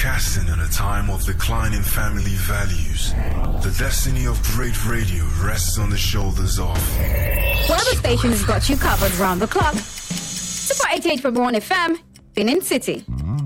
Broadcasting in a time of declining family values, the destiny of great radio rests on the shoulders of Weather station has got you covered round the clock. Super 88.1 FM, Benin City.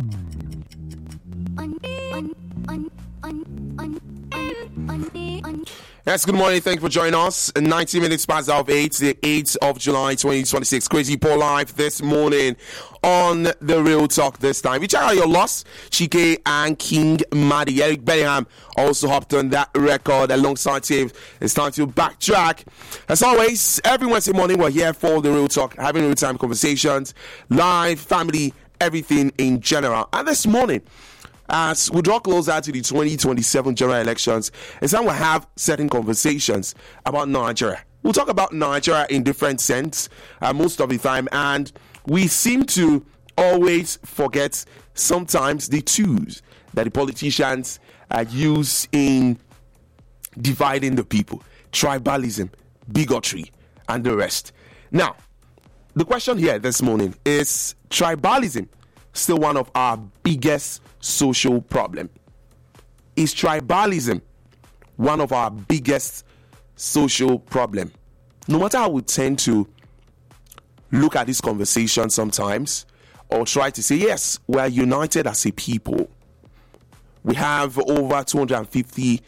Yes, good morning. Thank you for joining us. 90 minutes past of 8, the 8th of July, 2026. Crazy Paul Live this morning on The Real Talk this time. We check out your loss. Chike and King Maddie. Eric Bellingham also hopped on that record alongside him. It's time to backtrack. As always, every Wednesday morning we're here for The Real Talk, having real-time conversations, live, family, everything in general. And this morning, as we draw closer to the 2027 general elections, it's time we have certain conversations about Nigeria. We'll talk about Nigeria in different sense most of the time, and we seem to always forget sometimes the tools that the politicians use in dividing the people: tribalism, bigotry, and the rest. Now, the question here this morning is: tribalism still one of our biggest social problem? Is tribalism one of our biggest social problem? No matter how we tend to look at this conversation sometimes, or try to say, yes, we're united as a people. We have over 250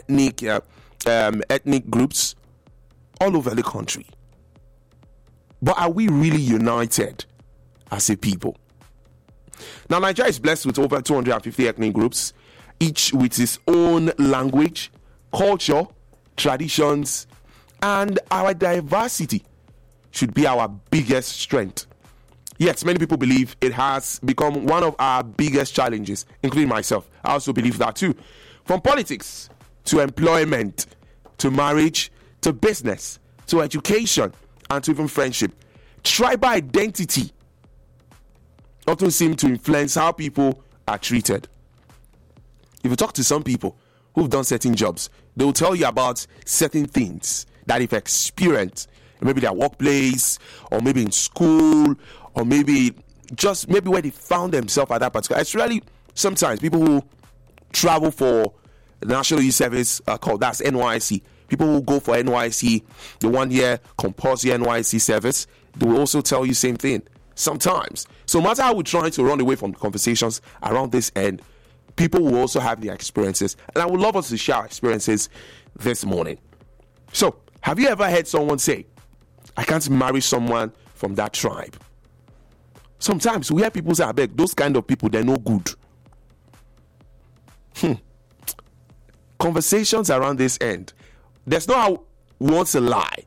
ethnic groups all over the country. But are we really united as a people? Now, Nigeria is blessed with over 250 ethnic groups, each with its own language, culture, traditions, and our diversity should be our biggest strength. Yet, many people believe it has become one of our biggest challenges, including myself. I also believe that too. From politics to employment, to marriage, to business, to education, and to even friendship, tribal identity often seem to influence how people are treated. If you talk to some people who've done certain jobs, they will tell you about certain things that they've experienced, maybe their workplace, or maybe in school, or maybe where they found themselves at that particular. It's really sometimes people who travel for the National Youth Service, called that's NYSC. People who go for NYSC, the 1 year compulsory NYSC service, they will also tell you same thing. Sometimes. So no matter how we try to run away from conversations around this end, people will also have their experiences. And I would love us to share our experiences this morning. So, have you ever heard someone say, I can't marry someone from that tribe? Sometimes we hear people say, I beg, those kind of people, they're no good. Conversations around this end. There's no how we want to lie.